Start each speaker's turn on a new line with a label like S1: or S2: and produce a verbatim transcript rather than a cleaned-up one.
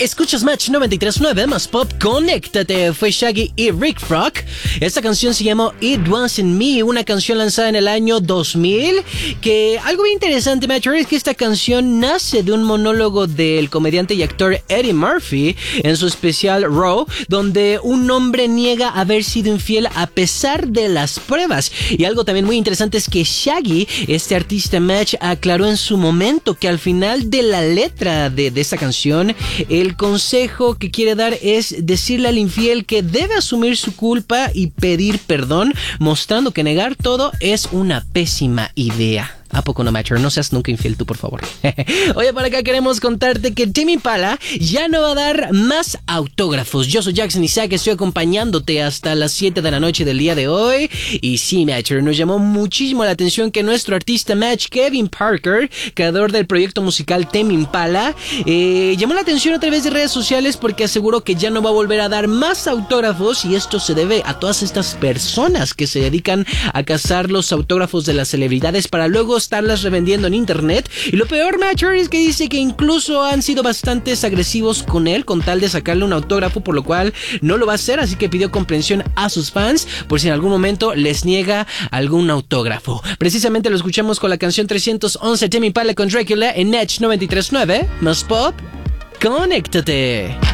S1: Escuchas Match noventa y tres punto nueve más Pop, conéctate. Fue Shaggy y Rick Frock. Esta canción se llamó It Wasn't Me, una canción lanzada en el año dos mil. Que algo bien interesante, Match, es que esta canción nace de un monólogo del comediante y actor Eddie Murphy en su especial Raw, donde un hombre niega haber sido infiel a pesar de las pruebas. Y algo también muy interesante es que Shaggy, este artista, Match, aclaró en su momento que al final de la letra de, de esta canción, el consejo que quiere dar es decirle al infiel que debe asumir su culpa y pedir perdón, mostrando que negar todo es una pésima idea. ¿A poco no, Matcher? No seas nunca infiel tú, por favor. Oye, por acá queremos contarte que Tame Impala ya no va a dar más autógrafos. Yo soy Jackson Isaac, estoy acompañándote hasta las siete de la noche del día de hoy. Y sí, Matcher, nos llamó muchísimo la atención que nuestro artista Match, Kevin Parker, creador del proyecto musical Tame Impala, eh, llamó la atención a través de redes sociales porque aseguró que ya no va a volver a dar más autógrafos, y esto se debe a todas estas personas que se dedican a cazar los autógrafos de las celebridades para luego estarlas revendiendo en internet. Y lo peor, Matcher, es que dice que incluso han sido bastante agresivos con él con tal de sacarle un autógrafo, por lo cual no lo va a hacer, así que pidió comprensión a sus fans por si en algún momento les niega algún autógrafo. Precisamente lo escuchamos con la canción trescientos once, Tame Impala con Dracula en Edge noventa y tres punto nueve más Pop, conéctate.